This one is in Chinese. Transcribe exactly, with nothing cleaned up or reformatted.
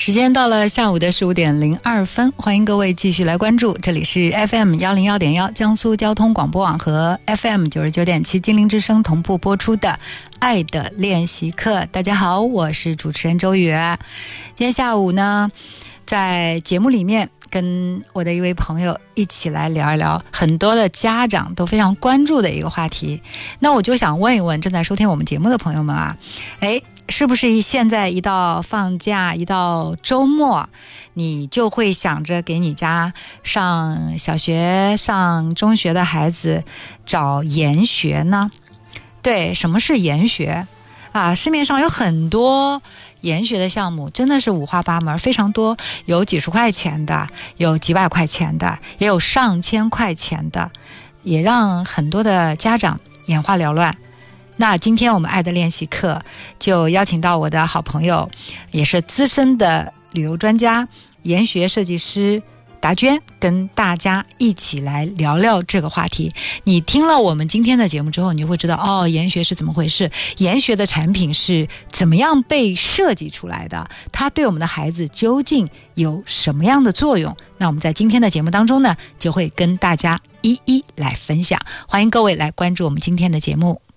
时间到了下午的十五点零二分，欢迎各位继续来关注，这里是 F M 一零一点一 江苏交通广播网和 F M 九十九点七金陵之声同步播出的爱的练习课。大家好，我是主持人周宇。今天下午呢，在节目里面跟我的一位朋友一起来聊一聊很多的家长都非常关注的一个话题。那我就想问一问正在收听我们节目的朋友们啊，诶是不是现在一到放假一到周末，你就会想着给你家上小学上中学的孩子找研学呢？对，什么是研学啊？市面上有很多研学的项目，真的是五花八门，非常多，有几十块钱的，有几百块钱的，也有上千块钱的，也让很多的家长眼花缭乱。那今天我们爱的练习课就邀请到我的好朋友，也是资深的旅游专家、研学设计师达娟，跟大家一起来聊聊这个话题。你听了我们今天的节目之后，你就会知道哦，研学是怎么回事，研学的产品是怎么样被设计出来的，它对我们的孩子究竟有什么样的作用。那我们在今天的节目当中呢，就会跟大家一一来分享。欢迎各位来关注我们今天的节目。